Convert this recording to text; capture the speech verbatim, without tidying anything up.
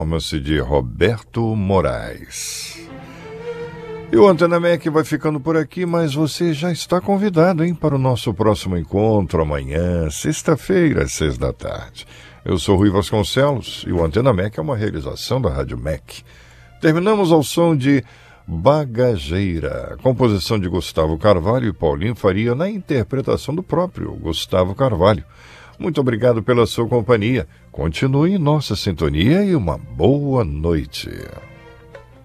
Chama-se de Roberto Moraes. E o Antena Mac vai ficando por aqui, mas você já está convidado, hein, para o nosso próximo encontro amanhã, sexta-feira, às seis da tarde. Eu sou Rui Vasconcelos e o Antena Mac é uma realização da Rádio Mac. Terminamos ao som de Bagageira, composição de Gustavo Carvalho e Paulinho Faria na interpretação do próprio Gustavo Carvalho. Muito obrigado pela sua companhia. Continue em nossa sintonia e uma boa noite.